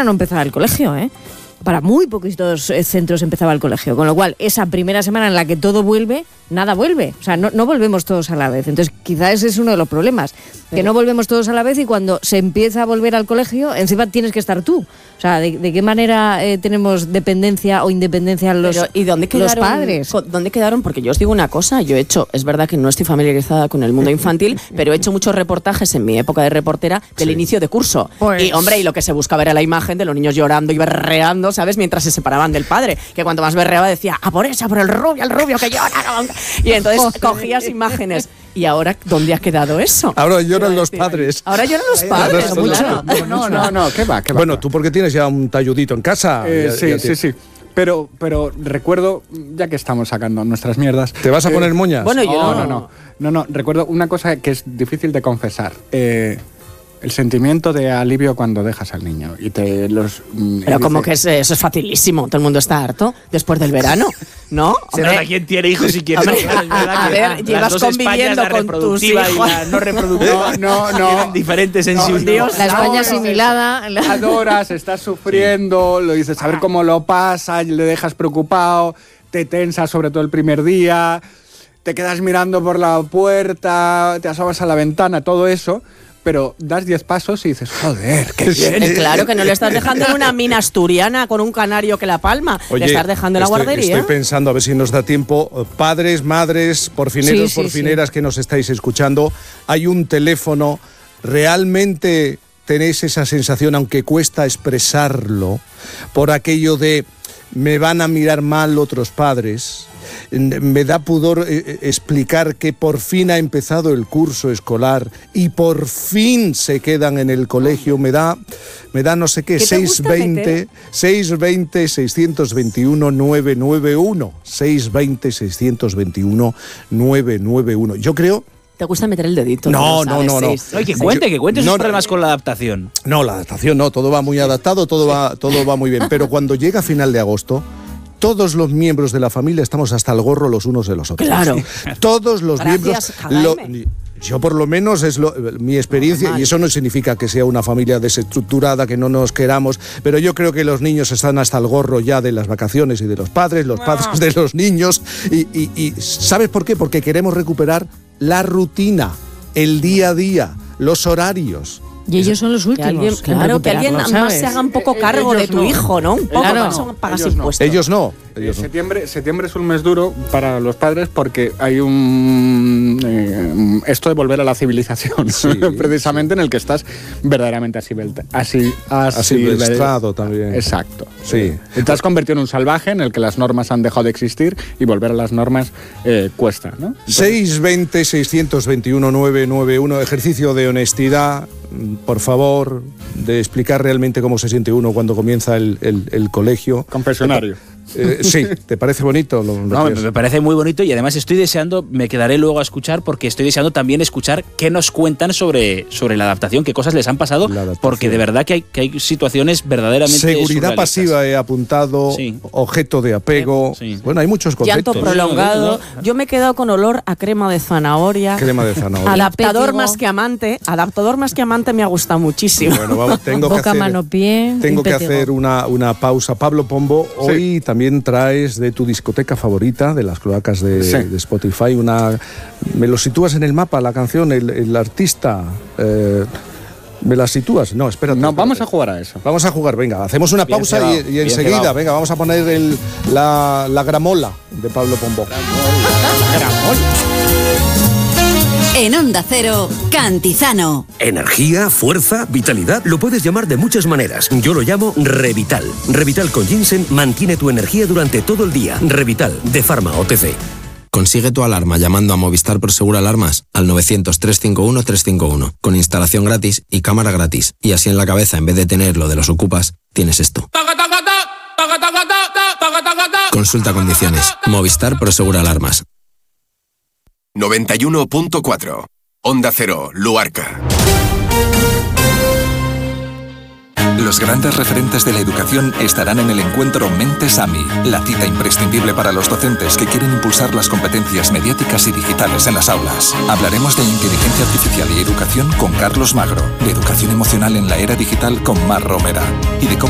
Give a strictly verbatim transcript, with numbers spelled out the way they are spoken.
semana no empezaba el colegio, ¿eh? Para muy poquitos centros empezaba el colegio, con lo cual esa primera semana en la que todo vuelve, nada vuelve, o sea, no, no volvemos todos a la vez. Entonces quizás ese es uno de los problemas, que no volvemos todos a la vez y cuando se empieza a volver al colegio, encima tienes que estar tú. O sea, ¿de, de qué manera eh, tenemos dependencia o independencia los, Pero, ¿y dónde quedaron, los padres? ¿Dónde quedaron? Porque yo os digo una cosa, yo he hecho, es verdad que no estoy familiarizada con el mundo infantil, pero he hecho muchos reportajes en mi época de reportera del sí. inicio de curso. Pues... Y hombre, y lo que se buscaba era la imagen de los niños llorando y berreando, ¿sabes? Mientras se separaban del padre, que cuanto más berreaba decía, a por esa, por el rubio, el rubio que llora. Y entonces Joder. cogías imágenes. ¿Y ahora dónde ha quedado eso? Ahora lloran los padres. Ahora lloran los padres. Ahora Claro. No, no, no, ¿qué va? ¿Qué va? Bueno, tú porque tienes ya un talludito en casa. Eh, ya, sí, ya sí, sí. Pero, pero recuerdo, ya que estamos sacando nuestras mierdas... ¿Te vas a eh, poner moñas? Bueno, yo no, no, no, no, no. Recuerdo una cosa que es difícil de confesar. Eh... El sentimiento de alivio cuando dejas al niño y te los... Pero como dice, que es, eso es facilísimo, todo el mundo está harto después del verano, ¿no? Se nota quién tiene hijos y quién hombre, no. Es a, a ver, llevas conviviendo con tus hijos. Y la no reproductiva, no, no, no, tienen diferentes sensibilidades. No, la España asimilada. La adoras, estás sufriendo, sí. Lo dices, a ver cómo lo pasa, le dejas preocupado, te tensas sobre todo el primer día, te quedas mirando por la puerta, te asomas a la ventana, todo eso... Pero das diez pasos y dices, joder, qué bien. Claro que no le estás dejando en una mina asturiana con un canario que la palma. Oye, le estás dejando en la estoy, guardería. Estoy pensando, a ver si nos da tiempo. Padres, madres, porfineros, sí, sí, porfineras sí. que nos estáis escuchando. Hay un teléfono. ¿Realmente tenéis esa sensación, aunque cuesta expresarlo, por aquello de me van a mirar mal otros padres? Me da pudor eh, explicar que por fin ha empezado el curso escolar y por fin se quedan en el colegio. Me da, me da no sé qué, seis veinte, seis veinte, seiscientos veintiuno, nueve nueve uno. seis veinte, seiscientos veintiuno, nueve nueve uno. Yo creo... ¿Te gusta meter el dedito? No, no, no, no. Sí, sí, no, que sí. cuente, que cuente sus no, problemas con la adaptación. No, la adaptación no, todo va muy adaptado, todo va, todo va muy bien. Pero cuando llega final de agosto... Todos los miembros de la familia estamos hasta el gorro los unos de los otros. Claro. Todos los Gracias, miembros... Lo, yo por lo menos es lo, mi experiencia, no, y eso no significa que sea una familia desestructurada, que no nos queramos, pero yo creo que los niños están hasta el gorro ya de las vacaciones y de los padres, los padres de los niños. Y, y, y ¿sabes por qué? Porque queremos recuperar la rutina, el día a día, los horarios. Y ellos son los últimos. Que alguien, claro, que alguien más ¿sabes? se haga un poco cargo eh, de tu no. hijo, ¿no? Un poco, claro. para eso pagas Ellos no. impuestos. Ellos no. Ellos no. Septiembre, septiembre es un mes duro para los padres porque hay un... Eh, esto de volver a la civilización, Sí, precisamente sí. en el que estás verdaderamente asilvestrado. Así, Asilvestrado también. Exacto. Sí. Eh, te has convertido en un salvaje en el que las normas han dejado de existir y volver a las normas eh, cuesta, ¿no? Entonces, seis veinte, seiscientos veintiuno, nueve nueve uno, ejercicio de honestidad, por favor, de explicar realmente cómo se siente uno cuando comienza el, el, el colegio. confesionario. Eh, sí, ¿te parece bonito? Lo, lo No, me, me parece muy bonito y además estoy deseando, me quedaré luego a escuchar porque estoy deseando también escuchar qué nos cuentan sobre, sobre la adaptación, qué cosas les han pasado, porque de verdad que hay, que hay situaciones verdaderamente seguridad pasiva he apuntado, sí. Objeto de apego, sí. Bueno, hay muchos conceptos. Llanto prolongado, yo me he quedado con olor a crema de zanahoria. Crema de zanahoria. Adaptador más que amante, adaptador más que amante me ha gustado muchísimo. Bueno, vamos, tengo Boca, que hacer, mano, pie. tengo que hacer una, una pausa. Pablo Pombo, hoy sí. También traes de tu discoteca favorita, de las cloacas de, sí. de Spotify, una... ¿Me lo sitúas en el mapa, la canción, el, el artista? Eh, ¿Me la sitúas? No, espérate. No, espérate. vamos a jugar a eso. Vamos a jugar, venga, hacemos una bien pausa cebado, y, y enseguida, cebado. Venga, vamos a poner el, la, la gramola de Pablo Pombo. Gramola. Gramola. En Onda Cero, Cantizano. Energía, fuerza, vitalidad, lo puedes llamar de muchas maneras. Yo lo llamo Revital. Revital con ginseng mantiene tu energía durante todo el día. Revital, de Pharma O T C. Consigue tu alarma llamando a Movistar Prosegur Alarmas al novecientos, trescientos cincuenta y uno, trescientos cincuenta y uno, con instalación gratis y cámara gratis. Y así en la cabeza, en vez de tener lo de los ocupas, tienes esto. Consulta condiciones. Movistar Prosegur Alarmas. noventa y uno punto cuatro. Onda Cero, Luarca. Los grandes referentes de la educación estarán en el encuentro Mentes A M I, la cita imprescindible para los docentes que quieren impulsar las competencias mediáticas y digitales en las aulas. Hablaremos de inteligencia artificial y educación con Carlos Magro, de educación emocional en la era digital con Mar Romera y de cómo